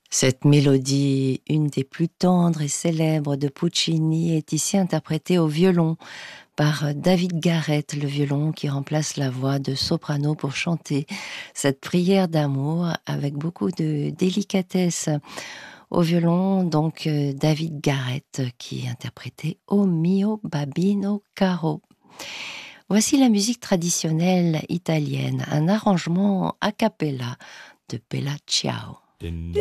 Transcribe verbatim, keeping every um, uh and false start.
Cette mélodie, une des plus tendres et célèbres de Puccini, est ici interprétée au violon par David Garrett, le violon qui remplace la voix de soprano pour chanter cette prière d'amour avec beaucoup de délicatesse. Au violon, donc David Garrett qui interprétait O mio babino caro. Voici la musique traditionnelle italienne, un arrangement a cappella de Bella Ciao.